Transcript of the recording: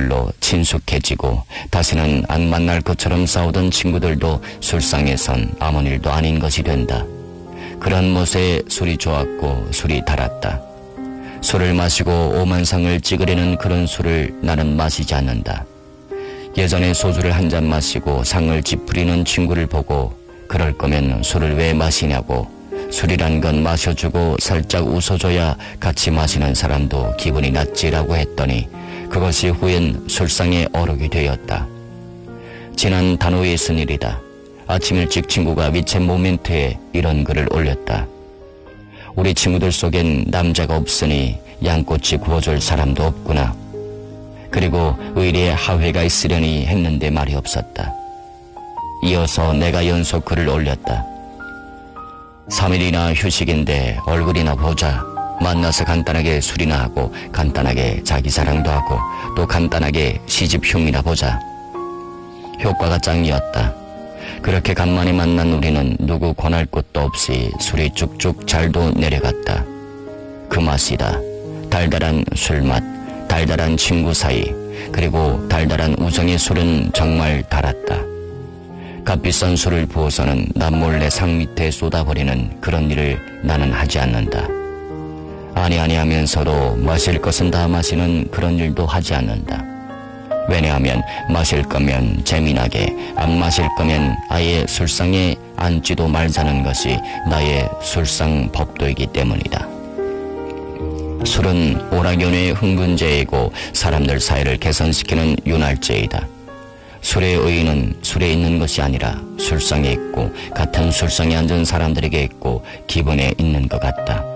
술로 친숙해지고 다시는 안 만날 것처럼 싸우던 친구들도 술상에선 아무 일도 아닌 것이 된다. 그런 못에 술이 좋았고 술이 달았다. 술을 마시고 오만상을 찌그리는 그런 술을 나는 마시지 않는다. 예전에 소주를 한 잔 마시고 상을 찌푸리는 친구를 보고 그럴 거면 술을 왜 마시냐고, 술이란 건 마셔주고 살짝 웃어줘야 같이 마시는 사람도 기분이 낫지라고 했더니 그것이 후엔 술상의 어록이 되었다. 지난 단오에 있은 일이다. 아침 일찍 친구가 위챗 모멘트에 이런 글을 올렸다. 우리 친구들 속엔 남자가 없으니 양꼬치 구워줄 사람도 없구나. 그리고 의리에 하회가 있으려니 했는데 말이 없었다. 이어서 내가 연속 글을 올렸다. 3일이나 휴식인데 얼굴이나 보자. 만나서 간단하게 술이나 하고 간단하게 자기 자랑도 하고 또 간단하게 시집 흉이나 보자. 효과가 짱이었다. 그렇게 간만에 만난 우리는 누구 권할 것도 없이 술이 쭉쭉 잘도 내려갔다. 그 맛이다. 달달한 술맛, 달달한 친구 사이, 그리고 달달한 우정의 술은 정말 달았다. 값비싼 술을 부어서는 남몰래 상 밑에 쏟아버리는 그런 일을 나는 하지 않는다. 아니 하면서도 마실 것은 다 마시는 그런 일도 하지 않는다. 왜냐하면 마실 거면 재미나게, 안 마실 거면 아예 술상에 앉지도 말자는 것이 나의 술상 법도이기 때문이다. 술은 오락연회의 흥분제이고 사람들 사이를 개선시키는 윤활제이다. 술의 의의는 술에 있는 것이 아니라 술상에 있고 같은 술상에 앉은 사람들에게 있고 기분에 있는 것 같다.